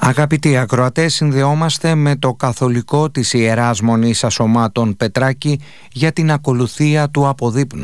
Αγαπητοί ακροατές, συνδεόμαστε με το καθολικό της Ιεράς Μονής Ασωμάτων Πετράκη για την ακολουθία του αποδείπνου.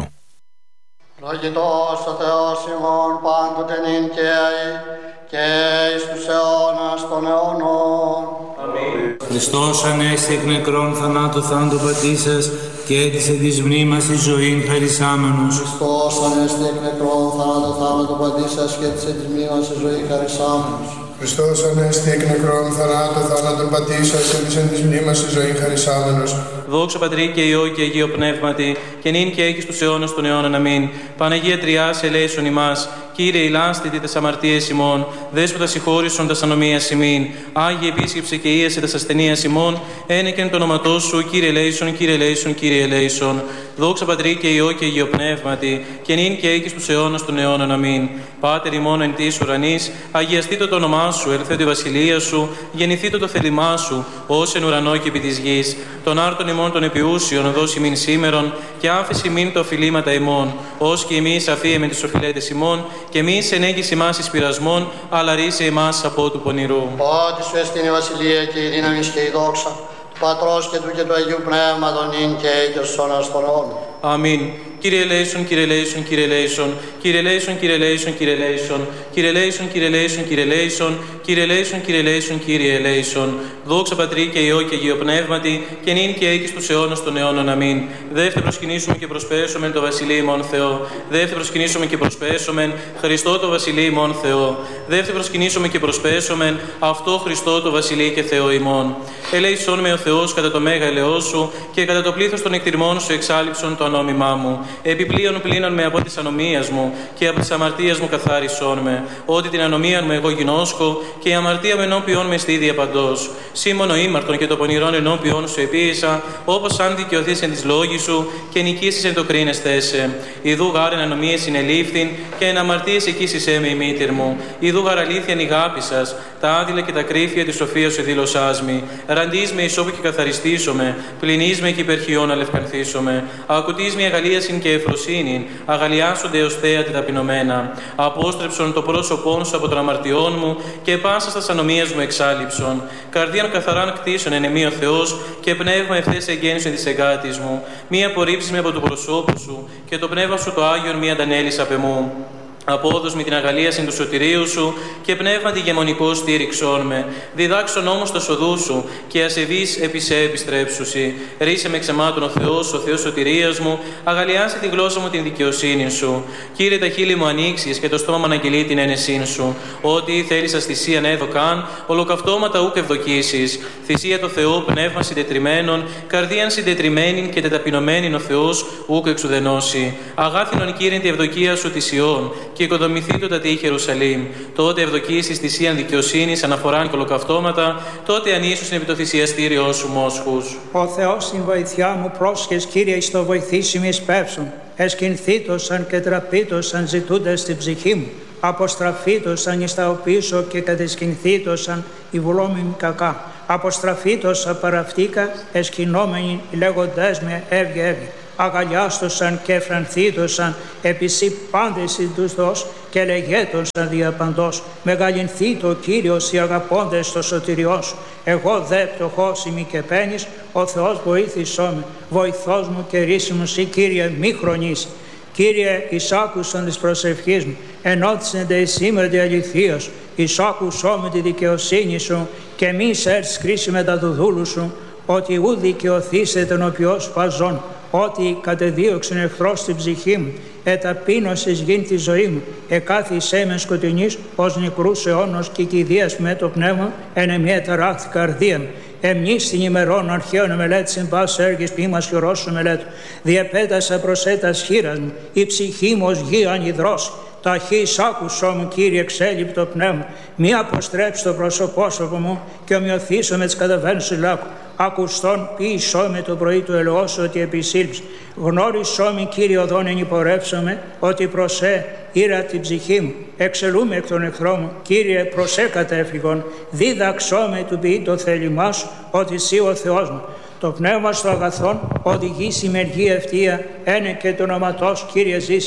Λόγητος ο Θεός ημών πάντοτε νυν και αεί και εις τους αιώνας των αιώνων. Αμήν. Χριστός ανέστη εκ νεκρών θανάτου θάντου πατήσας και έτησε της μνήμας η ζωήν χαρισάμενος. Χριστός ανέστη εκ νεκρών θανάτου θάνατου πατήσας και έτησε της μνήμας η ζωή χαρισάμενος. Χριστός ανέστη εκ νεκρών θανάτου θάνατον πατήσας και έτησε της μνήμας η ζωή χαρισάμενος. Δόξα Πατρί και Υιό και Αγίο Πνεύματι, και νυν και έκει στους αιώνας των αιώνων. Αμήν. Παναγία Τριάς, ελέησον ημάς. Κύριε ηλάστητη τες αμαρτίες ημών, Δέσποτα συγχώρησον τας ανομίας ημίν. Άγιε επίσκεψε και ίασε τας ασθενείας ημών, ένεκεν το όνοματό σου, Κύριε ελέησον, Κύριε ελέησον, Κύριε ελέησον. Δόξα Πατρί και Υιό και Αγίο Πνεύματι, και νυν και έκει στους αιώνας των αιώνων. Αμήν. Πάτερ ημών εν της ουρανής, αγιαστήτω το όνομά σου, ελθέτω η βασιλεία σου, γεννηθήτω το θέλημά σου, ως εν ουρανό και επί της γης. Τον άρτον ημών των επιούσιων, δώσει μην σήμερον, και άφηση μην τα οφειλήματα ημών, ως και εμείς αφίεμε τις οφειλέτες ημών, και εμείς ενέγγιση μας εις πειρασμών, αλλά ρίσε εμάς από του πονηρού. Ότι σου εστίν η βασιλεία και η δύναμη και η δόξα, του Πατρός και του και του Αγίου Πνεύματος νυν και αεί στους αιώνας των αιώνων. Αμήν. Κύριε ελέησον, Κύριε ελέησον, Κύριε ελέησον, Κύριε ελέησον, Κύριε ελέησον, Κύριε ελέησον, Κύριε ελέησον, Κύριε ελέησον, Κύριε ελέησον, Κύριε ελέησον, Κύριε ελέησον, Κύριε ελέησον. Δόξα Πατρί και Υιό και Αγίο Πνεύματι, και νυν και έκει στους αιώνας των αιώνων. Αμήν. Δεύτε προσκυνήσουμε και προσπέσομεν το βασιλείο ημών Θεό. Δεύτε προσκυνήσουμε και προσπέσομεν Χριστό το βασιλείο ημών Θεό. Δεύτε προσκυνήσουμε και προσπέσομεν αυτό Χριστό το βασιλείο και Θεό ημών. Ελέησον με ο Θεός κατά το μέγα ελεός σου και κατά το πλήθος των εκτιρμών σου εξάλειψον το ανόμημά μου. Επιπλέον πλήνων με από της ανομίας μου και από της αμαρτίας μου καθάρισόν με. Ότι την ανομία μου εγώ γινώσκω και η αμαρτία μου ενώπιον με στήδια παντός. Σήμωνο ήμαρτον και το πονηρόν ενώπιον σου επίησα, όπως αν δικαιωθείς εν της λόγης σου και νικήσεις εν το κρίνεστε σε. Ιδού γάρεν ανομίες συνελήφθην και εν αμαρτίες εκείσισέ με η μήτηρ μου. Ιδού γαρ αλήθειαν η γάπη σας, τα άδειλα και τα κρύφια της σοφίας σου δήλωσάς μη. Ραντείς με ισόπου και καθαριστήσομαι, πληνείς με και υπερχιών αλευκανθήσομαι. Ακουτείς με αγαλίασιν και ευφροσύνην, αγαλιάσονται ως θέατη ταπεινωμένα. Απόστρεψον το πρόσωπόν σου από των αμαρτιών μου και πάσα στα ανομίας μου εξάλληψον. Καρδίαν καθαράν κτίσον εν εμή ο Θεός και πνεύμα ευθές εγγέννησον της εγκάτης μου. Μη απορρίψεις με από του προσώπου σου και το πνεύμα σου το Άγιον μη αντανέλεις απ' εμού. Απόδος με την αγαλίαση του σωτηρίου σου και πνεύματι γεμονικό στήριξόν με. Διδάξον όμως το σοδού σου και ασεβείς επί σε επιστρέψουσι. Ρίσε με ξεμάτων ο Θεός σωτηρίας μου, αγαλιάσε τη γλώσσα μου την δικαιοσύνη σου. Κύριε, τα χείλη μου ανοίξεις και το στόμα μου αναγγελεί την ένεσήν σου. Ό,τι θέλεις ας θυσίαν έδωκαν, ολοκαυτώματα ούκ ευδοκίσεις. Θυσία το Θεό, πνεύμα συντετριμένων, καρδίαν συντετριμένην και τεταπεινωμένην ο Θεός ούκ εξουδενώσει. Αγάθινον Κύριε τη ευδοκία σου τη Ιών. Και οικοδομηθεί το τη Ιερουσαλήμ. Τότε ευδοκίσεις θυσίαν δικαιοσύνης, αναφοράν και ολοκαυτώματα, τότε ανήσουσιν επί το θυσιαστήριό σου μόσχους. Ο Θεός την βοηθιά μου πρόσχες, Κύριε, εις το βοηθήσιμη σπεύσον. Εσκυνθήτωσαν και τραπήτωσαν ζητούντες στην ψυχή μου. Αποστραφήτωσαν εις τα οπίσω και κατεσκυνθήτωσαν οι βουλόμοι κακά. Αποστραφήτωσα παραυτήκα, εσκυνόμενοι λέγοντές με έβγε έβγε. Αγαλιάστοσαν και εφρανθήτωσαν επί σοι πάντες εις τους δός και λεγέτωσαν διαπαντός. Μεγαλυνθεί το Κύριος οι αγαπώντες το σωτηριό σου. Εγώ δε πτωχός ημί και πένης, ο Θεός βοήθησό με. Βοηθός μου και ρίσιμος σοι, Κύριε, μη χρονίσει. Κύριε, εισάκουσον της προσευχής μου, ενώτησεν δε σήμερα τη αληθείας, εισάκουσό με τη δικαιοσύνη σου και μη σέρτς κρίση με τα δουδούλου σου, ότι ου δικαιωθήσε τον οποίος παζών, ότι κατεδίωξεν εχθρός στην ψυχή μου, εταπείνωσες γιν τη ζωή μου, εκάθισέ με σκοτεινής ως νεκρούς αιώνος και κηδείας με το πνεύμα, εν εμιέ ταράχθη καρδία μου. Εμνείς την ημερών αρχαίων μελέτησιν πας έργης ποίημας χειρός μελέτου. Διεπέτασα προσέτας χείρας μου, η ψυχή μου ως γη ανιδρώσει. Ταχύς άκουσό μου, Κύριε, εξέλιπτο πνεύμα. Μη αποστρέψει το πρόσωπό μου και ομοιωθήσω με τις καταβαίνουσες λάκου. Ακουστόν ποιησό με το πρωί του ελαιός ότι επισήλψει. Γνώρισό με, Κύριε, οδόν ενυπορεύσομαι ότι προσέ ήρα την ψυχή μου. Εξελούμε εκ των εχθρών μου, Κύριε, προσέ κατέφυγον. Δίδαξό με του ποιή το θέλημά σου ότι εσύ ο Θεός μου. Το πνεύμα στο αγαθόν οδηγήσει με εργή ευθεία, ένε και το ονοματός, Κύριε, ζήσιμε.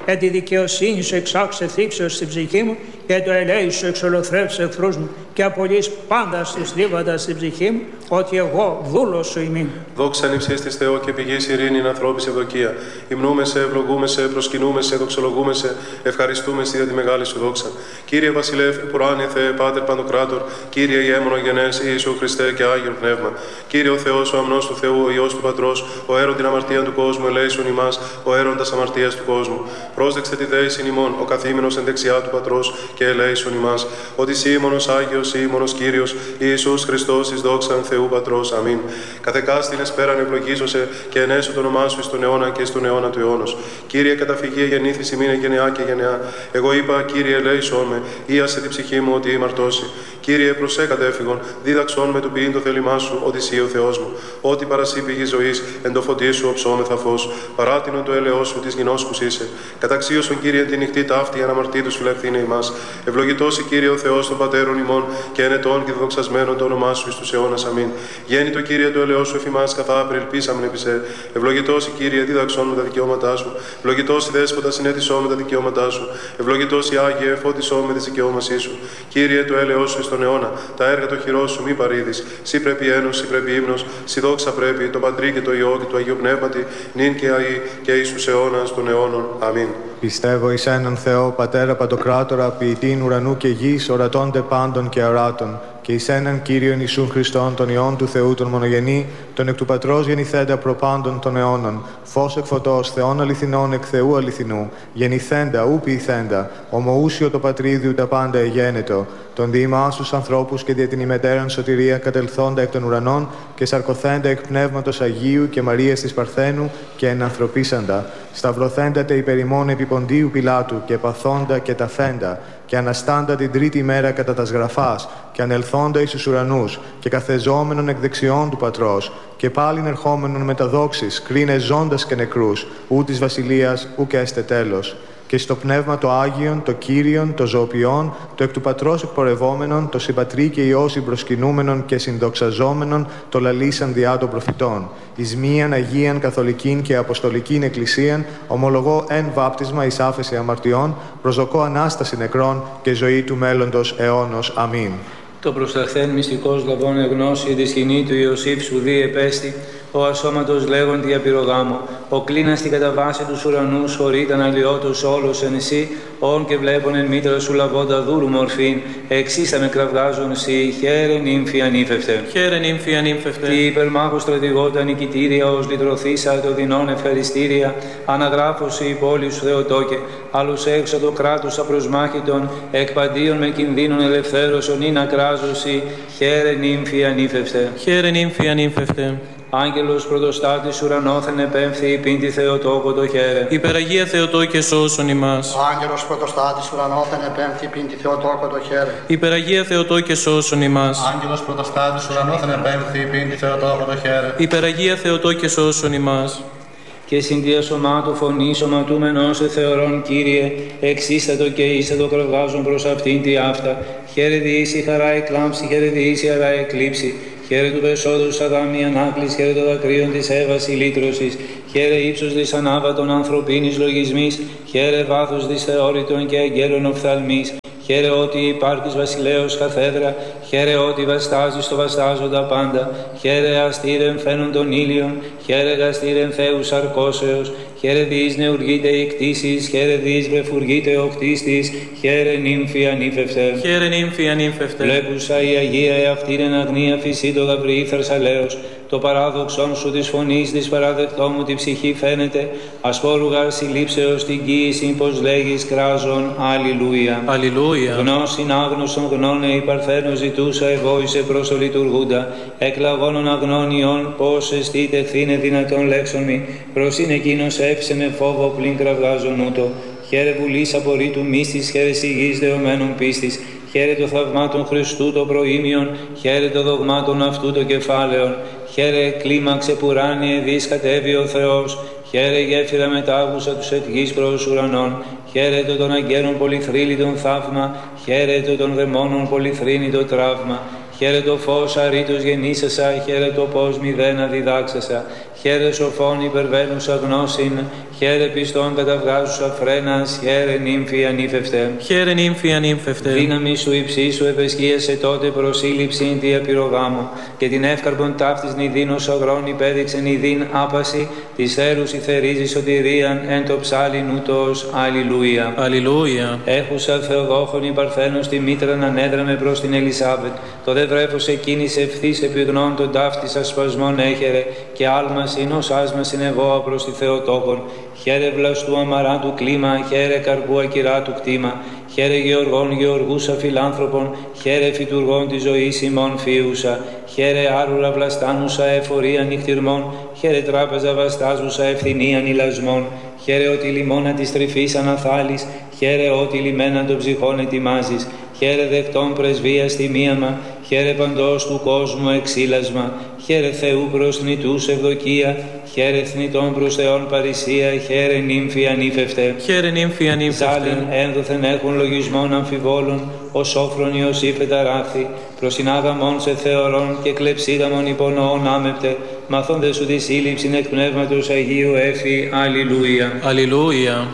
εν τη δικαιοσύνη σου εξάξε θύψεως στην ψυχή μου και το ελέη σου εξολοθρεύσε εχθρούς μου και απολύς πάντα στις δίβαντα στην ψυχή μου, ότι εγώ δούλος σου ημίν. Δόξα νυψής της Θεό και πηγής ειρήνη ανθρώπης ευδοκία. Υμνούμε σε, ευλογούμε σε, προσκυνούμε σε, δοξολογούμε σε, ευχαριστούμε σε για τη μεγάλη σου δόξα. Κύριε Βασιλεύ, Πουράνιε Θεέ, Πάτερ Παντοκράτορ, Κύριε Ιέμονο Γενές, Ιησού Χριστέ και Άγιον Πνεύμα. Κύριε ο Θεός, ο αμνός του Θεού, ο Υιός του Πατρός, ο έρων την αμαρτία του κόσμου, ελέησον ημάς, ο έρων τας αμαρτίας του κόσμου. Πρόσδεξε τη δέησιν ημών, ο καθήμενος εν δεξιά του Πατρός και ελέησον ημάς. Ότι σήμωνος Άγιος, σήμωνος Κύριος, Ιησούς Χριστός εις δόξαν Θεού Πατρός. Αμήν. Καθεκάστην εσπέραν ευλογήσωσε και ενέσω το όνομά σου εις τον αιώνα και εις τον αιώνα του αιώνος. Κύριε, καταφυγή γεννήθης ημίν γενεά και γενεά. Εγώ είπα, Κύριε, ελέησόν με, ίασε την ψυχή μου ότι ημαρτώσει. Κύριε, προσέ κατέφυγον, δίδαξόν με του ποιήν το θέλημά σου, ότι εσύ ο Θεός μου. Ό,τι παρασύ πηγή ζωής, εν το φωτί σου οψόμεθα φως. Παράτηνον το έλεος σου της γινώσκους είσαι. Καταξίωσον, Κύριε, τη νυχτή ταύτη αναμαρτήτους φυλαχθήνε ημάς. Ευλογητώσει, Κύριε, ο Θεός των πατέρων ημών και ενετών και δοξασμένων το όνομά σου εις τους αιώνας. Αμήν. Γέννητο, Κύριε, το έλεος σου εφημάς καθάπρι, ελπίσαμεν επί σε. Ευλογητώσει, Κύριε, δίδαξόν με τα δικαιώματά σου. Ευλογητώσει, Δέσποτα, συνέτησόν με τα δικαιώματά σου. Ευλογητώσει, Άγιε, φώτισόν με τη δικαιώμασή σου. Κύριε, το έλεος σου εις τον αιώνα. Τα έργα το χειρό σου μη παρήδεις. Σύ πρέπει ένος, σύ πρέπει ύμνος, σύ δόξα πρέπει, το Πατρί και το Υιό και το Αγίο Πνεύματι, νυν και αεί και εις τους αιώνας των αιώνων. Αμήν. Πιστεύω εις έναν Θεό, Πατέρα Παντοκράτορα, ποιητήν ουρανού και γης, ορατώνται πάντων και αοράτων, και εις έναν Κύριον Ιησούν Χριστόν, τον Υιόν του Θεού τον μονογενή, τον εκ του Πατρός γεννηθέντα προπάντων των αιώνων, φως εκ φωτός, Θεών αληθινών εκ Θεού αληθινού, γεννηθέντα, ου ποιηθέντα, ομοούσιο το Πατρίδιου τα πάντα εγένετο, τον διήμας τους ανθρώπους και δια την ημετέραν σωτηρία κατελθόντα εκ των ουρανών και σαρκωθέντα εκ Πνεύματος Αγίου και Μαρίας της Παρθένου και ενανθρωπίσαντα, σταυρωθέντα τε υπερημών επί Ποντίου Πιλάτου και παθόντα και ταφέντα, και αναστάντα την τρίτη μέρα κατά τας γραφάς, και ανελθόντα εις τους ουρανούς, και καθεζόμενον εκ δεξιών του Πατρός, και πάλιν ερχόμενον με τα δόξης, κρίνε ζώντας και νεκρούς, ου της βασιλείας, ου και έστε τέλος. Και στο Πνεύμα το Άγιον, το Κύριον, το Ζωοποιόν, το εκ του Πατρός εκπορευόμενον, το συμπατρί και Υιό συμπροσκυνούμενον και συνδοξαζόμενον, το λαλήσαν διά των προφητών. Εις μίαν Αγίαν Καθολικήν και Αποστολικήν Εκκλησίαν, ομολογώ εν βάπτισμα εις άφεση αμαρτιών, προσδοκώ Ανάσταση νεκρών και ζωή του μέλλοντος αιώνος. Αμήν. Το προσταχθέν μυστικός λαβών εγνώση τη σκηνή του Ιωσήφ σου δι επέστη, ο ασώματος λέγον τη απειρογάμο, ο κλίνας την κατά βάση τους ουρανούς χωρίταν αλλοιώτος όλος εν εσύ, όν και βλέπον εν μήτρα σου λαβώντα δούρου μορφήν, εξίστα με κραυγάζον σοι, χαίρε νύμφη ανήφευτε. Χαίρε νύμφη ανήφευτε. Τι υπερμάχος στρατηγότα νικητήρια, ως λυτρωθήσα το δεινόν ευχαριστήρια, αναγράφωση η πόλη σου Θεοτόκε, άλλους έξω το κράτος απροσμάχητον, εκ παντίον με κινδύνων ελευθέρωσον ή να κράζωση, χαίρε νύμφη ανήφευτε. Χαίρε νύμφη ανήφευτε. Άγγελος πρωτοστάτης ουρανόθεν επέμφθη, πίν τη Θεοτόκο το χαίρε. Υπεραγία Θεοτόκε σώσον ημάς. Άγγελος πρωτοστάτης ουρανόθεν επέμφθη, πίν τη Θεοτόκο το χαίρε. Υπεραγία Θεοτόκε σώσον ημάς. Άγγελος πρωτοστάτης ουρανόθεν επέμφθη, πίν τη Θεοτόκο το χαίρε. Υπεραγία Θεοτόκε σώσον ημάς. Και συνδία σωμάτου φωνή σωματούμενος σε θεωρών Κύριε, εξίστατο και ίστατο κραυγάζουν προς αυτήν τη αυτά. Χαίρε διήσει χαρά εκλάμψη, χαίρε διήσει χαρά εκλείψη. Χαίρε του πεσόδου Σαδάμι ανάκλης, χαίρε των δακρύων της Εύας η λύτρωσης. Χαίρε ύψος της ανάβατων ανθρωπίνης λογισμής, χαίρε βάθος της θεώρητων και αγγέλων οφθαλμής. Χαίρε ότι υπάρχεις βασιλέως καθέδρα, χαίρε ότι βαστάζεις το βαστάζοντα πάντα. Χαίρε αστήρεν φαίνον των ήλιων, χαίρε γαστήρεν Θεούς αρκώσεως. Χαίρε διείς νεουργείται η κτήσης, χαίρε διείς βρεφουργείται ο κτίστης, χαίρε νύμφη ανήφευτε. Χαίρε νύμφη ανήφευτε. Βλέπουσα η Αγία εαυτήρεν αγνία φυσί το Γαβριή Θαρσαλέως. Το παράδοξον σου της φωνής της παραδεχτό μου τη ψυχή φαίνεται, ασπόρουγαρ συλλήψεως την κοίηση πως λέγεις κράζον. Αλληλούια. Αλληλούια. Γνώσιν άγνωσον γνώνε η παρθένο ζητούσα ευόησε προς ο λειτουργούντα, εκλαγώνων αγνώνιον πως εστί τεχθήνε δυνατόν λέξον μη, προς είναι εκείνος έψε με φόβο πλην κραυγάζον ούτω. Χαίρε βουλής απορρίτου μύστης, χαίρε σιγής δεωμένων πίστης, χαίρε το θαυμάτων Χριστού το προήμιον, χαίρε το δογμάτων αυτού το κεφάλαιον, χαίρε κλίμαξε πουράνιε δις κατέβει ο Θεός, χαίρε γέφυρα μετάγουσα τους εκ γης προς ουρανών, χαίρε το των αγγέλων πολυθρύλιτον θαύμα, χαίρε το των δαιμόνων πολυθρύνητο τραύμα, χαίρε το φως αρήτως γεννήσασα, χαίρε το πώς μηδένα διδάξασα, χαίρε σοφών υπερβαίνουσα γνώσιν, Χαίρε πιστών καταβγάζουσα φρένας, χαίρε νύμφη ανήφευτε. Χαίρε νύμφη ανήφευτε. Δύναμη σου υψίσου επεσχίασε τότε προσήλυψη τη απειρογάμου, και την εύκαρπον ταύτης νηδίνος αγρών υπέδειξε νηδίν άπαση, της θέρους η θερίζει σωτηρίαν εν το ψάλιν ούτως. Αλληλούια. Αλληλούια. Έχουσα Θεοδόχων η Παρθένος τη μήτρα να ανέδραμε προς την Ελισάβετ. Το δε βρέφος εκείνης ευθύς επιγνών τον ταύτης ασπασμών έχερε, και άλμας εινός άσμα συνεβόα προς τη Θεοτόκον. Χαίρε βλαστού αμαράντου κλίμα, χαίρε καρπού ακυράτου κτήμα. Χαίρε Γεωργών γεωργούσα φιλάνθρωπων, χαίρε φυτουργών τη ζωή ημών φίουσα. Χαίρε άρουρα βλαστάνουσα εφορία νυχτυρμών, χαίρε τράπεζα βαστάζουσα ευθυνίαν ηλασμών. Χαίρε ότι λιμώνα τη τρυφή αναθάλεις, χαίρε ότι λιμένα των ψυχών ετοιμάζεις. Χαίρε δεκτών πρεσβεία τιμίαμα, χαίρε παντός του κόσμου εξήλασμα. Χαίρε Θεού προς θνητούς ευδοκία, χαίρε θνητών προς Θεόν παρησία, χαίρε νύμφη ανήφευτε. Χαίρε νύμφη ανήφευτε. Ζάλιν ένδοθεν έχουν λογισμών αμφιβόλων, ο σόφρον Ιωσήφ εταράχθη, προς την άγαμον σε θεωρών και κλεψίδαμον υπονοών άμεπτε, μαθώντες σου τη σύλληψην εκ πνεύματος Αγίου έφη. Αλληλούια. Αλληλούια.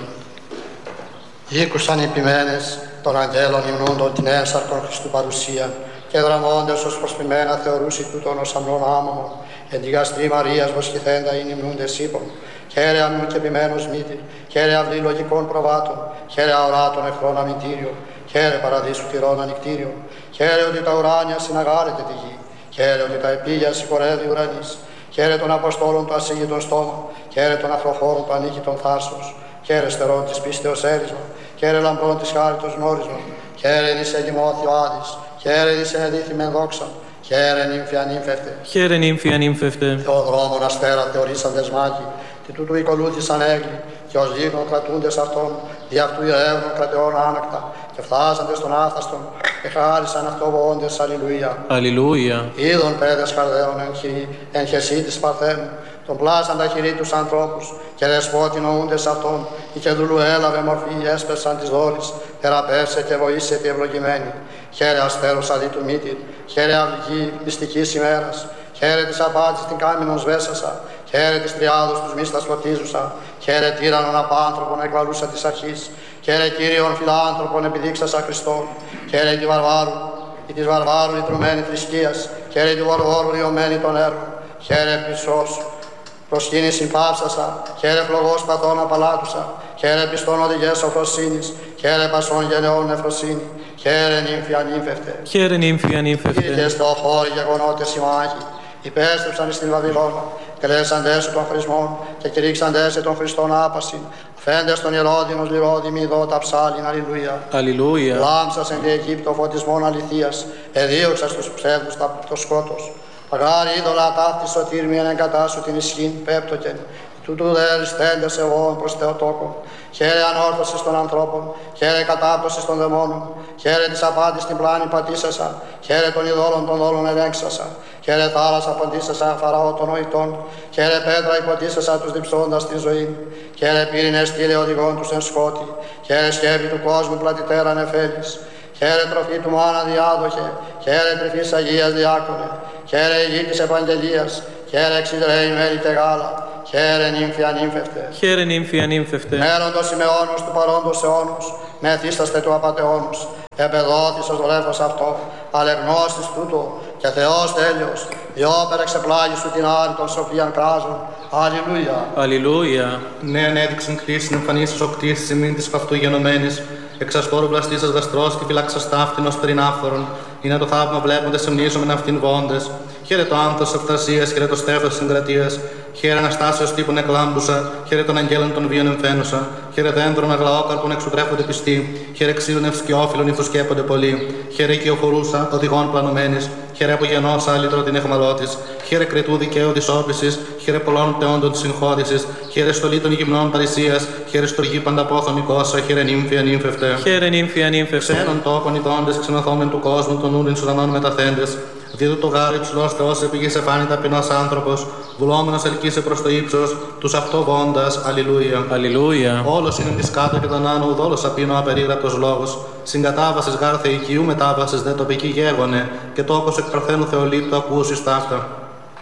Ήκουσαν οι ποιμένες των αγγέλων υμνούντων την ένσαρκον Χριστού παρουσία, και δραμώντες ως προσποιμένα θεωρούσι τούτον ως αμνών άμμων, εν τη γαστρή Μαρίας βοσχηθέντα ειν υμνούντες ύπων. Χαίρε αμνούν και ποιμένος μύτη, χαίρε αυλή λογικών προβάτων, χαίρε αοράτων εχθρών αμυντήριο, χαίρε παραδείσου τυρών ανοιχτήριο, χαίρε ότι τα ουράνια συναγάρεται τη γη, χαίρε ότι τα επίγεια συγχωρεύει ουρανής, χαίρε των Αποστόλων του ασύγητον στόμα, χαίρε των αφροχώρων του ανίκητον θάρσος, χαίρε στερών της πίστεως έρισμα, χαίρε λαμπρών της χάριτος γνώρισμα, χαίρε της εγημώθη ο Άδης, χαίρε της εδίθημεν δόξα, χαίρε νύμφη ανήμφευτε. Χαίρε νύμφη ανήμφευτε. Θεοδρόμων αστέρα θεωρήσαντες μάγοι, τι τούτου οικολούθησαν έγκλη, και ως λίγων κρατούντες αυτών, δι' αυτού ειρεύνων κρατεών άνακτα, και φτάσαντες των άθαστον, και χάρισαν αυτοβόντες. Αλληλούια. Αλληλούια. Είδων παιδες χαρδαίων εν χεσί της Παρθένου, τον πλάσαν τα χειρή τους ανθρώπους, και δεσπότη νοούντες αυτών, η και δούλου έλαβε μορφή, έσπεσαν της δόλης, θεραπεύσε και βοήθησε τη ευλογημένη. Χαίρε αστέρος αδί του μύτη, χαίρε αυλική μυστικής ημέρας, χαίρε της απάτης την κάμινον σβέσασα, χαίρε της τριάδος τους μίστας φωτίζουσα, χαίρε τύραννον απάνθρωπον εκβαλούσα της αρχής, χαίρε Κύριον φιλάνθρωπον επιδείξασα Χριστόν, χαίρε της βαρβάρου λυτρωμένη θρησκείας, χαίρε του βορβόρου λιωμένη των έργων, χαίρε πισός προσκύνησιν πάυσασα, χαίρε φλογός παθών απαλάτουσα, χαίρε πιστών οδηγές οφροσύνης, χαίρε πασών γενεών νεφροσύνη, χαίρε νύμφη ανήμφευτε. Χαίρε νύμφη ανήμφευτε. Κύριες θεοχώροι γεγονότες οι μάγοι, υπέστρεψαν στην Βαβυλώνα, κλαίσαντες σε των χρησμών και κηρύξαντες σε των Χριστών άπασιν, φέντες των Ηρώδινος λιρόδημοι δότα ψάλιν. Αλληλούια. Αλληλούια. Λάμψας εν τη Αιγύπτο φωτισμών αληθείας, εδίωξας τους ψεύδους το σκότος. Παγάρι είδωλα ταύτη σωτήρμη εν εγκατάσου την ισχύν πέπτοκεν, τούτου δε αριστέντες ευώων προς Θεοτόκον. Χαίρε ανόρθωσης των ανθρώπων, χαίρε κατάπτωσης των δαιμόνων, χαίρε της απάντης την πλάνη πατήσασα, χαίρε των ειδόλων των δόλων ελέγξασα, χαίρε θάλασσα ποντήσασα Φαραώ των νοητών, χαίρε πέτρα υποτήσασα τους διψώντας τη ζωή, χαίρε πύρινες στήλε οδηγών τους εν σκότη, χαίρε σκεύη του κόσμου πλατητέρα νεφέλης, χαίρε τροφή του μάνα διάδοχε, χαίρε τρυφής Αγίας διάκονε, χαίρε ηγή της επαγγελίας, χαίρε εξιδραίη μέλητε γάλα, χαίρε νύμφη ανήμφευτε. Χαίρε νύμφη ανήμφευτε. Μέροντος ημεώνος του παρόντος αιώνος, μεθύσταστε του απατεώνος, επεδόθης ως βρέφος αυτό, αλεγνώστης τούτο και Θεός τέλειος, διόπερ εξεπλάγει σου την άρη των σοφίαν κράζων. Αλληλούια. Αλληλούια. Ναι, ανέδειξαν Χρήστην εμφανίσεις ο κτήσεις ημίν της καυτού γενομένης, εξασπόρου βλαστήσας γαστρός και φυλάξας ταύτηνος περιν άφθορων, είναι το θαύμα βλέποντες σεμνίζομεν αυτήν βόντες. Χαίρε το άνθος αυτασίας, χαίρε το στέφος συγκρατείας, χαίρε αναστάσεως τύπων εκλάμπουσα, χαίρε των αγγέλων των βίων εμφαίνουσα, χαίρε δέντρων αγλαόκαρπων εξουτρέφονται πιστοί, χαίρε ξύλων ευσκιόφιλων ηθοσκέπονται πολλοί, χαίρε οικειοφορούσα οδηγών πλανωμένης, χαίρε απογενός άλυτρο την εχμαλώτης, χαίρε κρετού δικαίου της όπισης, χαίρε πολλών πτεόντων της συγχώρησης, χαίρε στολή των γυμνών παρησίας, χαίρε στοργή πανταπόθων οικόσα, χαίρε νύμφη ανήμφευτε. Χαίρε νύμφη ανήμφευτε. Ξένων τόπων ειδώντες, ξενοθόμεν του κόσμου των ούριν σουρανών μεταθέντες. Δίδου το γάρι ψηλός Θεός επήγησε φάνη ταπεινός άνθρωπος, βουλόμενος ελκύσε προς το ύψος, τους αυτό βόντας. Αλληλούια. Αλληλούια. Όλος είναι της κάτω και τον άνω, ουδόλος απίνω απερίγραπτος λόγος. Συγκατάβασης γάρ θεϊκίου μετάβασης δε τοπική γέγονε, και τόπος εκ παρθένου Θεολήπτου ακούσεις ταύτα.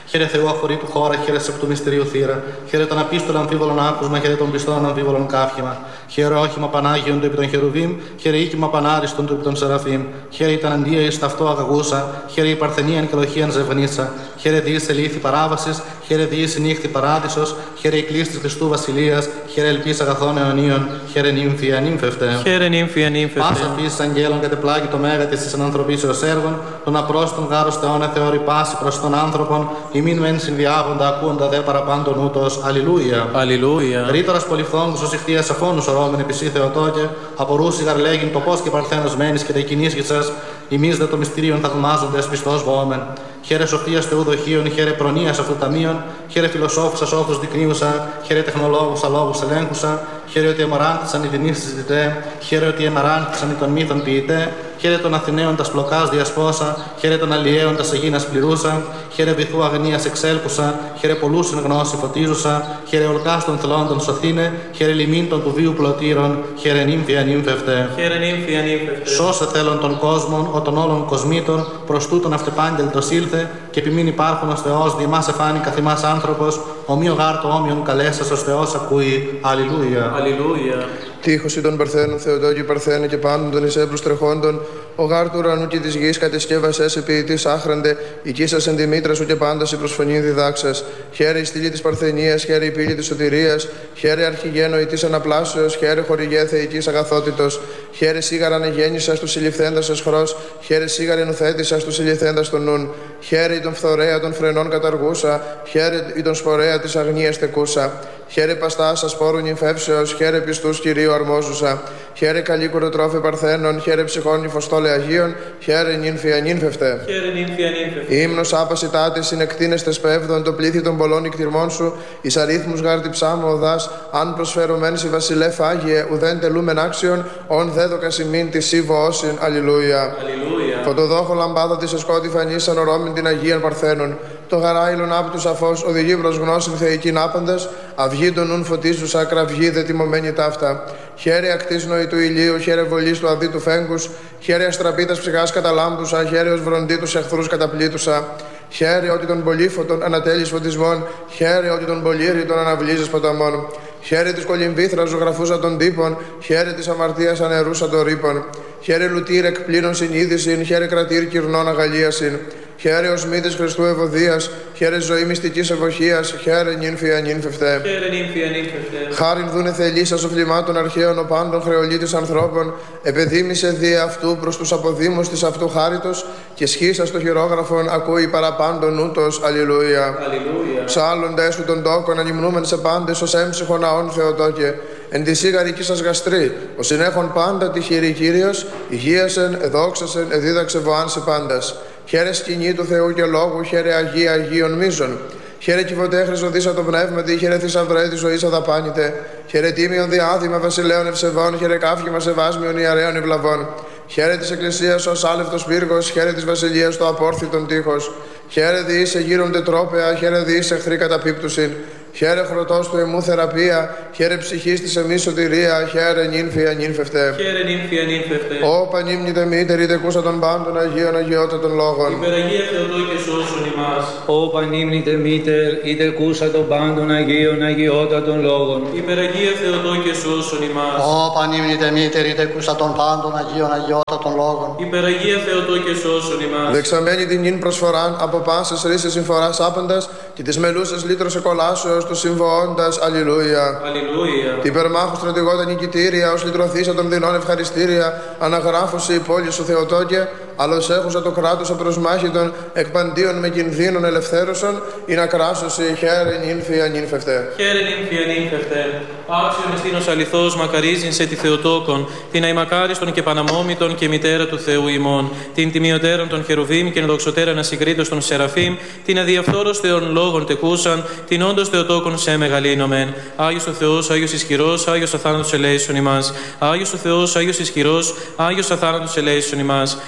Χαίρε Θεού αφορήτου χώρα, χαίρε σε του μυστηρίου θύρα. Χαίρε τον απίστολο αμφίβολον άκουσμα, χαίρε τον πιστόν αμφίβολον κάφημα. Χαίρε όχημα Πανάγιον του επί των χερουβίμ, χαίρε οίκημα Πανάριστον του επί των Σεραφείμ. Χαίρε ήταν αντία εις ταυτό αγαγούσα, χαίρε η παρθενίαν και λοχίαν ζευγνίτσα. Χαίρε διείς ελήθη παράβασης, χαίρε διείς νύχτη παράδεισος, χαίρε η κλής της Χριστού Βασιλείας, χαίρε ελπίς αγαθών αιωνίων, χαίρε νύμφια νύμφευτε. Χαίρε νύμφια νύμφευτε. Πάσα φύσης αγγέλων κατεπλάγει το μέγα της ανθρωπίσεως έργων, τον απρόστον γάρος Θεόν θεώρη πάση προς τον άνθρωπον, ημίν μεν συνδιάβοντα ακούοντα δε παραπάντων ούτως. Αλληλούια. Αλληλούια. Ρήτορας πολυφθόγκους ως ηχθείας αφώνους ορώμεν επισή Θεοτόκε, απορούσι γαρλέγην το πώς και παρθένος μένεις και τα κινήσχησας, ημείς δε το μυστήριον θαυμάζοντες πιστός βόμεν. Χαίρε σοφίας Θεού δοχείων, χαίρε προνοίας αυτού ταμείων, χαίρε φιλοσόφους ασόφους δεικνύουσα, χαίρε τεχνολόγους αλόγους ελέγχουσα, χαίρε ότι εμαράντησαν οι δεινείς συζητητέ, χαίρε ότι εμαράντησαν οι των μύθων ποιητέ, χαίρε των Αθηναίων τας πλοκάς διασπόσα, χαίρε των Αλλιέων τας Αιγίνας πληρούσα, χαίρε βυθού αγνίας εξέλπουσα, χαίρε πολλούς εν γνώση φωτίζουσα, χαίρε ολκάς των θελόντων σωθήνε, χαίρε λιμήν των του βίου πλωτήρων, χαίρε νύμφια νύμφευτε. Χαίρε νύμφια νύμφευτε. Σώσε θέλων των κόσμων, ο των όλων κοσμήτων, προς τούτον αυτεπάγγελτος ήλθε, και επιμήν υπάρχον ως Θεός, διεμάς εφάνει καθημάς άνθρωπος, ομοίο γάρτο όμοιον καλέσας ως Θεός ακούει. Αλληλούια. Αλληλούια. Τείχωση των Παρθένων, Θεοτόκη Παρθένε και πάντων των εισέμπρους τρεχόντων, ο γάρ του ουρανού και της γης κατεσκεύασες ποιητής άχραντε, οικίσας εν τη μήτρα σου και πάντας η προσφωνήν διδάξας. Χαίρε η στήλη της Παρθενίας, χαίρε η πύλη της σωτηρίας, χαίρε αρχηγένο ητής αναπλάσεως, χαίρε χορηγέ θεϊκής αγαθότητος, χαίρε σίγαραν εγέννησας του συλληφθέντας εσχρός, χαίρε σίγαρεν ουθέτησας του συλληφθέντας των νουν, χαίρε η τον φθορέα των φρενών καταργούσα, χαίρε η τον σπορέα της αγνίας τεκούσα. Χαίρε παστάσα σπόρου νυμφεύσεως, χαίρε πιστούς Κυρίου αρμόζουσα. Χαίρε καλή κουροτρόφη Παρθένων, χαίρε ψυχών νυφοστόλε Αγίων, χαίρε νύμφια νύμφευτε. Χαίρε νύμφια νύμφευτε. Ύμνος άπαση τάτε συνεκτείνεστε σπέβδον, το πλήθη των πολλών ικτυρμών σου, εις αρίθμους γάρτη ψάμου οδάς, αν προσφερωμέν σε βασιλεύ Άγιε, ουδέν τελούμεν άξιον, ον δέδοκα σημείν τη σύβο όσιν. Αλληλούια. Φωτοδόχο λαμπάδα τη εσκότη φανίσαν ορόμην την Αγίαν Παρθένων. Το γαράιλον άπτου σαφώς οδηγεί προς γνώσιν θεϊκήν άπαντας, αυγή των νουν φωτίζουσα, κραυγή δε τιμωμένη ταύτα. Χαίρε ακτής νοη του ηλίου, χαίρε βολής του αδί του φέγγους, χαίρε αστραπίτας ψυχάς καταλάμπουσα, χαίρε ως βροντί τους εχθρούς καταπλήτουσα. Χαίρε ότι των πολύφωτων ανατέλεις φωτισμών, χαίρε ότι των πολύρητων αναβλύζες ποταμών. Χαίρε της κολυμβήθρας ζωγραφούσα των τύπων, χαίρε της αμαρτίας ανερούσα των ρήπων. Χαίρε λουτήρ εκπλήνων συνείδησιν, χαίρε κρατήρ κυρνών αγαλίασιν. Χαίρε ως μύτης Χριστού ευωδίας, χαίρε ζωή μυστικής ευοχίας, χαίρε νύμφια νύμφευτε. Χαίρε νύμφια νύμφευτε. Χάριν δούνε θελήσας ο φλιμάτων αρχαίων ο πάντων χρεολίτης ανθρώπων, επεδήμησε δι' αυτού προς τους αποδήμους της αυτού χάριτος, και σχίσας το χειρόγραφον ακούει παραπάντων ούτως. Αλληλούια. Αλληλούια. Ψάλλοντες σου των τόκων ανυμνούμεν σε πάντες ως έμψυχο ναών Θεοτόκε. Εν τη σίγαρική σας γαστρή, ο συνέχων πάντα τη χειρή Κύριος, υγείασεν, εδόξασεν, εδίδαξε βοάν σε πάντας. Χαίρε σκηνή του Θεού και λόγου, χαίρε Αγία Αγίων μίζων. Χαίρε κυβωτέχρης οδύσα το πνεύματι, χαίρε θησαυρέ τη ζωή αδαπάνητε. Χαίρε τίμιον διάδημα βασιλέων ευσεβών, χαίρε κάφημα σεβάσμιων ιερέων ευλαβών. Χαίρε της Εκκλησίας ως άλευτος πύργος, χαίρε της Βασιλείας το απόρθητον τείχος. Χαίρε διήσε γύρον τετρόπαια, χαίρε διήσε εχθροί καταπίπτουσιν. Χαίρε χρωτός του εμού θεραπεία, χαίρε ψυχής της εμείς σωτηρία, χαίρε νύμφια νύμφευτε. Χαίρε νύμφια νύμφευτε. Ω πανύμνητε μήτερη τεκούσα των πάντων Αγίων Αγιότατων λόγων. Υπεραγία Θεοτόκε σώσον ημάς. Ω πανύμνητε μήτερ, είτε κούσα των πάντων Αγίων Αγιότατων λόγων. Υπεραγία Θεοτόκε σώσον ημάς. Ω πανύμνητε μήτερη είτε κούσα των πάντων Αγίων Αγιότατων λόγων. Υπεραγία Θεοτόκε σώσον ημάς. Δεξαμένη την νυν προσφοράν από πάσες ρίσες συμφοράς άπαντας και τις μελούσες λύτρος εκολάσεως του συμβοώντας. Αλληλούια. Αλληλούια. Την περμάχου στρατηγότα νικητήρια, ως λυτρωθήσα των δεινών ευχαριστήρια, αναγράφωσε η πόλη σου Θεοτόκε, άλλος έχουσα το κράτος απροσμάχητον, εκπαντίον με κινδύνων ελευθέρωσον, ή να κράσωσε χαίρε νύμφια νύμφευτε. Χαίρε νύμφια νύμφευτε. Άξιον εστίνος αληθώς μακαρίζειν σε τη Θεοτόκον, την αημακάριστον και παναμόμητον και μητέρα του Θεού ημών, την τιμιωτέραν των χερουβίμ και ενδοξωτέραν ασυγκρίτως των Σεραφείμ, την αδιαφθόρος Θεών λόγων τεκούσαν, την όντως Θεοτόκον σε μεγαλύνομεν. Άγιος ο Θεός, Άγιος ισχυρός, Άγιος αθάνατος ελέησον ημάς. Άγιος ο Θεός, Άγιος ισχυρός, Άγιος αθάνατος ελέησον ημάς. Άγιος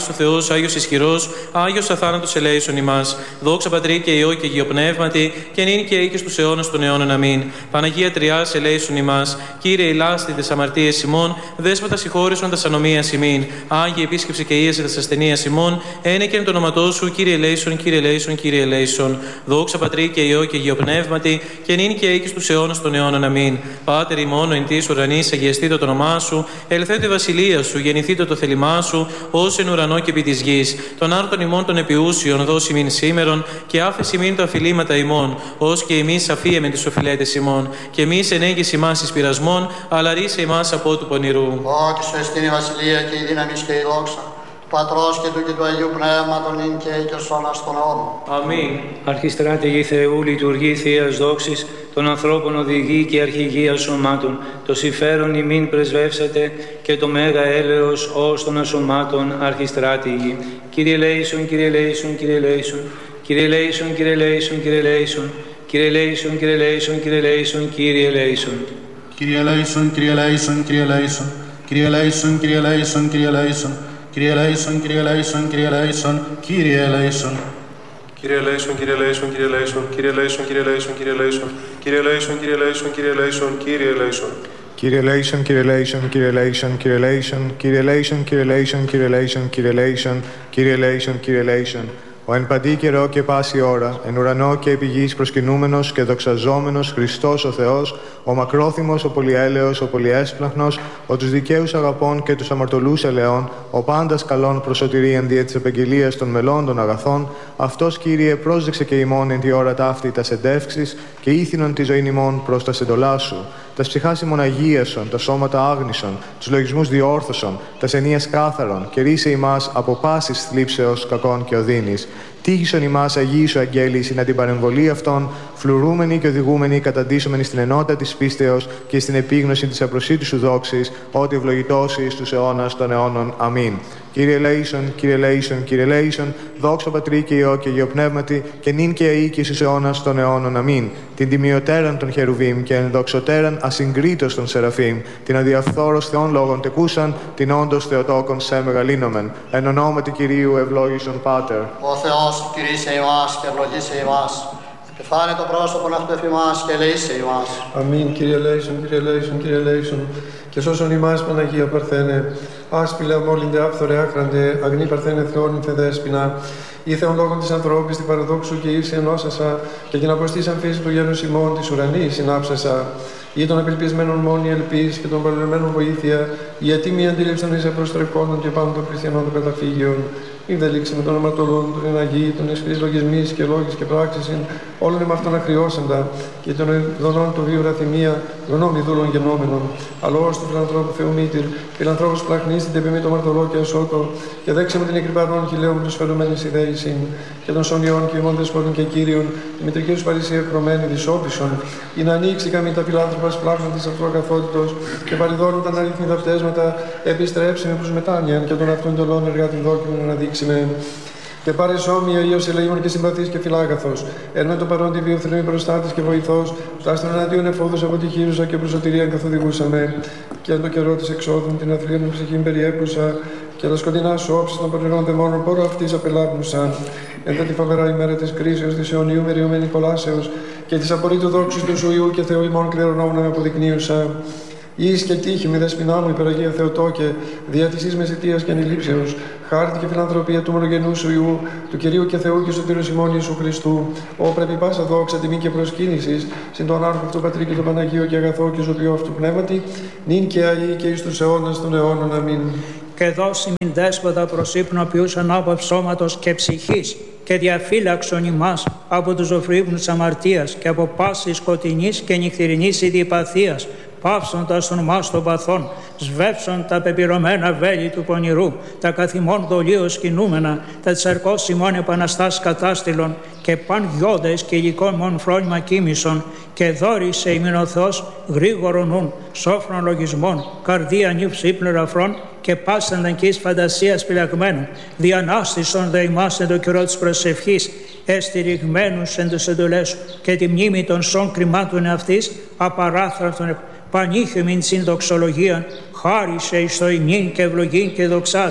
Άγιος ο Θεός, Άγιος ισχυρός, Άγιος αθάνατος ελέησον ημάς. Δόξα Πατρί και Υιό και Αγίο Πνεύματι, και νυν και οίκες τους αιώνας των αιώνων. Αμήν. Παναγία Τριάς ελέησον ημάς. Κύριε ηλάστη τες αμαρτίες ημών, Δέσποτα συγχώρησον τας ανομίας ημίν. Άγιε επίσκεψη και ίαση τας ασθενείας ημών, ένεκεν το όνοματό σου, Κύριε ελέησον, Κύριε ελέησον, Κύριε ελέησον. Δόξα Πατρί και Υιό και Αγίο Πνεύματι, και νυν και οίκες τους αιώνας των αιώνων. Αμήν. Πάτερ ημών εν της ουρανής, αγιαστήτω το όνομά σου, ελθέτω η βασιλεία σου, γεννηθήτω το θέλημά σου, ως εν ουρανό και επί της γης. Των άρτων ημών των επιούσιων δώσει μην σήμερον, και άφεση μην τα οφειλήματα ημών, ως και εμείς αφίεμεν τις οφειλέτες ημών. Και εμείς ενέγγις ημάς εις πειρασμών, αλλά ρίσε ημάς από του πονηρού. Ότι σου εστίν η βασιλεία και η δύναμη και η δόξα, του Πατρός και του και του Αγίου Πνεύματος, νυν και οίκες αιώνας των αιώνων. Αμήν. Αρχιστράτηγη Θεού, λειτουργή Θείας δόξης, των ανθρώπων οδηγή και αρχηγία σωμάτων, το συμφέρον ημίν πρεσβεύσατε και το μέγα έλεος ως των ασωμάτων αρχιστράτηγη. Κύριε ελέησον, Κύριε ελέησον, Κύριε ελέησον, Κύριε ελέησον, Κύριε ελέησον, Κύριε ελέησον, Κύριε ελέησον, Κύριε ελέησον, Κύριε ελέησον, Κύριε ελέησον. Κύριε ελέησον, Κύριε ελέησον, Κύριε ελέησον, Κύριε ελέησον, Κύριε ελέησον, Κύριε ελέησον, Κύριε ελέησον, Κύριε ελέησον, Κύριε ελέησον, Κύριε ελέησον. Κύριε ελέησον, Κύριε ελέησον, Κύριε ελέησον, Κύριε ελέησον, Κύριε ελέησον, Κύριε ελέησον, Κύριε ελέησον, Κύριε ελέησον, Κύριε ελέησον, Κύριε ελέησον. Κύριε ελέησον, Κύριε ελέησον, Κύριε ελέησον, Κύριε ελέησον, Κύριε ελέησον, Κύριε ελέησον, Κύριε ελέησον, Κύριε ελέησον, Κύριε ελέησον, Κύριε ελέησον. Ο εν παντή καιρό και πάση ώρα, εν ουρανό και επί γης προσκυνούμενος και δοξαζόμενος Χριστός ο Θεός, ο μακρόθυμος, ο πολυέλεος, ο πολυέσπλαχνος, ο τους δικαίους αγαπών και τους αμαρτωλούς ελεών, ο πάντας καλών προς σωτηρίαν δια της επαγγελίας των μελών των αγαθών, αυτός, Κύριε, πρόσδεξε και ημών εν τη ώρα ταύτη τας εντεύξεις και ήθινον τη ζωήν ημών προς τα εντολά σου. Τας ψυχάς ημών αγίασον, τα σώματα άγνησον, τους λογισμούς διόρθωσον, τας ενίας κάθαρον, και ρίσε ημάς από πάσης θλίψεως κακών και οδύνης. Τύχησον ημάς Αγίοι σου αγγέλοι, συνα την παρεμβολή αυτών, φλουρούμενοι και οδηγούμενοι, καταντήσομενοι στην ενότητα της πίστεως και στην επίγνωση της απροσίτου σου δόξης, ότι ευλογητός εις τους αιώνας των αιώνων. Αμήν. Κύριε ελέησον, Κύριε ελέησον, Κύριε ελέησον, δόξα Πατρί και Υιό και Αγίο Πνεύματι, και νυν και αεί και εις τους αιώνας των αιώνων. Αμήν. Την τιμιωτέραν των χερουβίμ και ενδοξωτέραν ασυγκρίτως των σεραφείμ, την αδιαφθόρος Θεών λόγων τεκούσαν, την όντως Θεοτόκον σε μεγαλύνομεν. Εν ονόματι Κυρίου ευλόγησον Πάτερ. Ο Θεός κηρύσσε ημάς και ευλογήσε ημάς. Επιφάνε το πρόσωπο αυτού εφ' ημάς και ελεήσε ημάς. Αμήν. Κύριε ελέησον, Κύριε ελέησον, Κύριε ελέησον. Και σώσον ημάς Παναγία Παρθένε. Άσπηλα μόλυντε άφθορε άχραντε, αγνή Παρθένε Θεόν ηθε δέσποινα. Ή Θεόν λόγων της ανθρώπης την παραδόξου και ήρθε ενώσασα, και την αποστήσαν φύση του γένους ημών της ουρανής συνάψασα. Ή των απελπισμένων μόνοι ελπίς και των παρελεμένων βοήθεια, η ατίμη αντίληψη των εισαπροστρεφών και πάνω των χριστιανών των καταφύγιων. Ή δε λήξε με των αματολών, των εναγεί, των εσχρής λογισμής και λόγης και πράξης, όλων με αυτόν ακριώσαντα, και των δονών του βίου ραθυμία, γνώμη δούλων γενόμενων. Αλός του φιλανθρώπου Θεού μήτηρ, φιλανθρώπους πλαχνίστητε επί μη το μαρτωλό και ασώτο, και δέξε με την εκρυπαρών χιλέων του σφαιρουμένης ιδέησιν, και των σονιών και ημών δεσπότων και κύριων, τη μητρική σου παρησία χρωμένη δυσόπισον, ή να ανοίξει καμή τα φιλάνθρωπα σπλάχνων της αυτοακαθότητος, και παριδώνουν τα αναρρύθμιτα πτέσματα, επιστρέψει με προς μετάνοιαν, και των αυτών τελών εργάτη δόκιμων να δείξει με. Και πάρε σώμια Υιός ελεήμων και συμπαθής και φιλάγαθος, εν με το παρόν τη βιοθρημή προστάτης και βοηθός, τάστον εναντίον εφόδους από τη χείρουσα και προσωτηρίαν καθοδηγούσαμε, και εν το καιρό της εξόδου την αθλίων ψυχήν περιέπουσα, και τα σκοτεινά σου όψεις των πονηρών δαιμόνων πόρο αυτής απελάβνουσαν. Εν τη φοβερά ημέρα της κρίσεως της αιωνίου μεριωμένη κολάσεως, και της απορρίτου δόξης του σου Υιού και Θεού ημών κληρονόμου να αποδεικνύουσα. Εις και τύχη με δεσποινά μου υπεραγία Θεοτόκε, δια της εις μεσητείας και ανηλήψεως, χάρτη και φιλανθρωπία του μονογενού σου Υιού, του Κυρίου και Θεού και σωτήρου ημών Ιησού Χριστού, ό πρέπει πάσα δόξα, τιμή και προσκύνησης, συν τον άρχο αυτού Πατρί και τον Παναγίο και αγαθό και ζωπιό αυτού πνεύματι, νυν και αεί και εις τους αιώνας των αιώνων. Αμήν. Και δώσει μην δέσποτα προς ύπνο ποιούς ανάπαυ σώματος και ψυχής, και διαφύλαξον ημάς από τους ζωφρύβνους αμαρτίας και από πάσης σκοτεινής και νυχθηρινής ιδιπαθίας, πάυσοντας τον μας των παθών, σβεύσον τα πεπειρωμένα βέλη του πονηρού, τα καθημών δολίως κινούμενα, τα τσαρκώς ημών επαναστάς κατάστηλων, και παν γιώδες και υλικών μον φρόνημα κοίμησον, και δόρισε ημιν ο Θεός γρήγορον νουν, σόφρον λογισμών, καρδία νύψη ύπνων αφρών, και πάσαν ταγκής φαντασίας πυλαγμένων, διανάστησον δε ημάς εν το καιρό της προσευχής, εστηριγμένους εν τους εντολές σου, και τη μνήμη των σών κρυμάτων αυτής, απαράθραυτον πανήχημην συν δοξολογίαν, χάρισε εις το ημίν και ευλογήν και δοξάζει,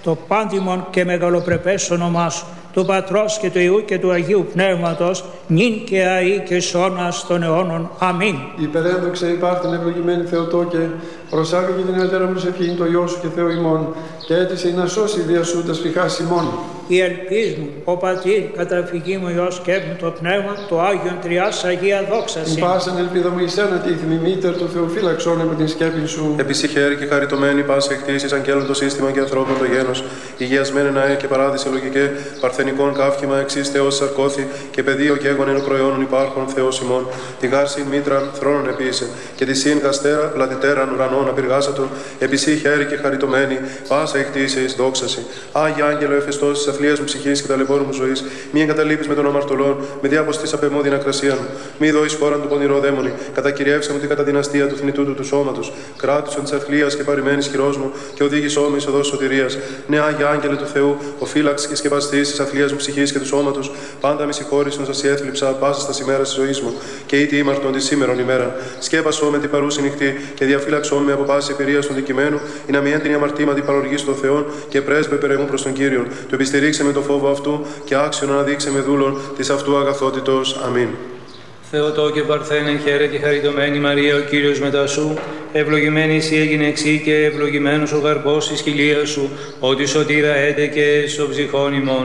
το πάντιμον και μεγαλοπρεπές όνομά σου, του Πατρός και του Υιού και του Αγίου Πνεύματος, νυν και αεί και σώνας των αιώνων. Αμήν. Υπερένδοξε υπάρχον ευλογημένη Θεοτόκε, προσάγαγε την ελτέρα προσευχήν το Υιό σου και Θεό ημών, και έτησε να σώσει δια σου τα σφιχάς ημών. Η ελπίς μου, ο Πατήρ, καταφυγή μου Υιός και το Πνεύμα, το Άγιον Τριάς Αγία δόξα Την πάσαν ελπίδα μου εις ένα τίθιμη μήτερ του Θεού φύλαξον με την σκέπη σου. Επισυχαίρη και χαριτωμένη πάση εκτίσεις, αγγέλων το σύστημα και ανθρώπων το γένος, υγιασμένε ναέ και παράδεισε λογικέ, παρθενικών καύχημα εξής Θεός σαρκώθη και πεδίο και έγον εν προϊόνων υπάρχων Θεός ημών. Τη γάρσιν μήτραν θρόνων επίησε και τη σύν καστέρα πλατητέραν ουρανών απειργάσατο, επισυχαίρη και χαριτωμένη πάσα εκτίσεις δόξαση. Άγια Άγγελο εφεστός της αθλίας μου ψυχής και ταλαιπώρου μου ζωής, μη εγκαταλείπεις με τον αμαρτωλόν, με διάποστης απεμόδιν ακρασία μου. Μη δώσεις χώραν του πονηρό δαίμονι, κατακυριεύσε μου την καταδυναστία του θνητού του σώματος, κράτουσον της αθλίας και παρημένης χειρός μου και οδήγησό με εις οδός σωτηρίας. Ναι, Άγια Άγγελε του Θεού, ο φύλαξ και σκεπαστής της αθλίας μου ψυχής και του σώματος, πάντα μη συγχώρησον σας έθλιψα πάσα στα ημέρα της ζωής μου και ήτι ήμαρτον τη σήμερον ημέρα. Σκέπασό με την παρούση νυχτή και διαφύλαξό με από πάση εμπειρία των δικημένου, ή να μη έντυνη αμαρτήματι παροργής των Θεών και πρέσβε περαιμού προς τον Κύριον. Του επιστηρίξε με το φόβο αυτού και άξιον να δείξε με δούλον της αυτού αγαθότητος. Αμήν. Θεοτόκε Παρθένε, χαίρε και χαριτωμένη Μαρία, ο Κύριος μετά σου, ευλογημένη εσύ έγινε εξή και ευλογημένος ο καρπός της κοιλίας σου, ότι σωτήρα έτε και σοψυχών ημών.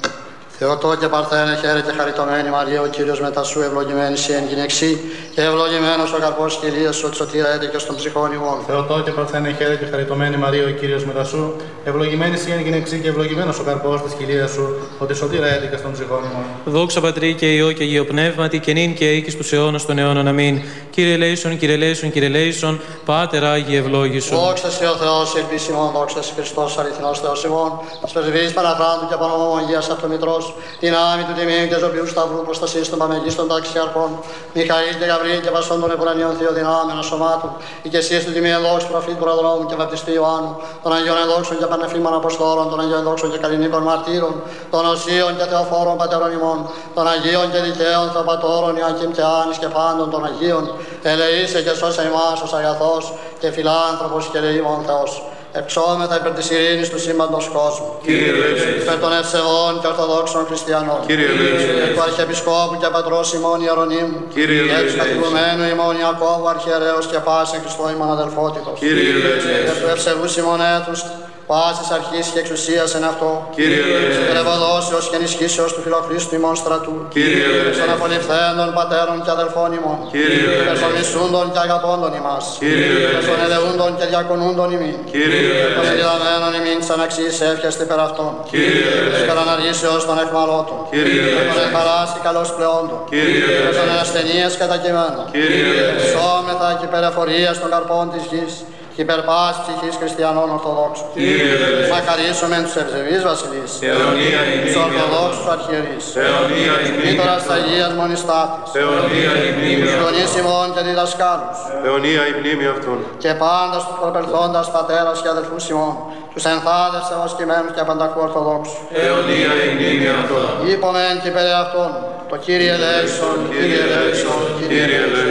Θεοτόκε Παρθένε, χαίρε και χαριτωμένη Μαρία, ο Κύριος μετά σου, ευλογημένη εσύ εν γυναιξή και ευλογημένος ο καρπός της κοιλίας σου, ότι σωτήρα έτε και στον ψυχών ημών. Θεοτόκε Παρθένε, χαίρε και χαριτωμένη Μαρία, ο Κύριος μετά σου, ευλογημένη εσύ εν γυναιξή και ευλογημένος ο καρπός της κοιλίας σου, ότι σωτήρα έτε και στον ψυχών ημών. Δόξα Πατρί και Υιό και Αγίο Πνεύματι, και νυν και οίκης τους αιώνας των αιώνων. Αμήν. Κύριε λέησον, Κύριε λέησον, Κύριε λέησον, Πάτερ Άγιε ευλόγησον. Δόξα σε ο Θεός, ελπίσιμον, δόξα σε Χριστός, αληθινός Θεός ημών, της πρεσβείας Παναχράντου και Πανομογίας Αυτομητρός, δυνάμει του τιμίου και ζωοποιού σταυρού προστασίας των παμεγίστων ταξιαρχών, Μιχαήλ και Γαβρίλ και Πασών των επουρανίων θεοδυνάμενων σωμάτων, οικεσίες του τιμίου ενδόξου προφήτου προδρόμου και βαπτιστή Ιωάννου, των Αγίων ενδόξων και πανεφήμων Αποστόλων, των Αγίων ενδόξων και καλλινίκων μαρτύρων, των Οσίων και Θεοφόρων πατέρων ημών, των Αγίων και δικαίων Θεοπατώρων Ιωακήμ και Άνης και πάντων των Αγίων, ελεήσε και σώσε ημάς ως αγαθός και φιλάνθρωπος και ελεήμων Θεός. Εξώμεθα υπέρ της ειρήνης του σύμπαντος κόσμου. Κύριε λέξε. Υπέρ των ευσεβών και ορθοδόξων χριστιανών. Κύριε λέξε. Υπέρ του Αρχιεπισκόπου και Πατρός ημών Ιερονύμου. Κύριε και λέξε. του κατηγουμένου ημών Ιακώβου Αρχιερέως και πάσιν Χριστό ημών αδελφότητος. Κύριε λέξε. Υπέρ του ευσεβούς ημών έθνους πάσης αρχής και εξουσίας εν αυτό. Κύριε λέξε. Υπέρ ευωδόσεως και ενισχύσεως του Φιλοχρίστου ημών στρατού. Κύριε λέξε. Των απολυφθέντων πατέρων και αδελφών ημών. Κύριε λέξε. Υπέρ των μισούντων και αγαπώντων ημάς. Κύριε λέξε. Υπέρ των ελεούντων και διακονούντων ημίν. Κύριε λέξε. Των εδιδαμένων ημίν σαν αξίες εύχεστε υπέρ αυτών. Κύριε λέξε. Υπέρ αναργήσεως των εχμαλώτων. Κύριε λέξε. Υπέρ των παράστη καλώς πλεόντων. Κύριε Υπέρ λέξε. των ασθενείας κατακειμένων. Κύριε λέξε. Σώμεθα και υπέρ εφορίας των καρπών της γης και υπέρ πάσης ψυχής χριστιανών Ορθοδόξων. Κύριε λέξε. Μακαρίσομεν τους ευσεβείς βασιλείς, Αιωνία η τους μνήμη Ορθοδόξους αρχιερείς, Αιωνία η μνήμη μήτωρας Αγίας Μονιστάτης, Αιωνία η μνήμη τους γονείς ημών και διδασκάλους, Αιωνία η μνήμη αυτών. και πάντα στους προπελθόντας πατέρας και αδελφούς ημών, τους ενθάδες σεβοσκημένους και πανταχού Ορθοδόξους. Αιωνία η μνήμη αυτών. Είπομεν και περί αυτών, το Κύριε ελέησον, Κύριε ελέησον, Κύριε ελέησον.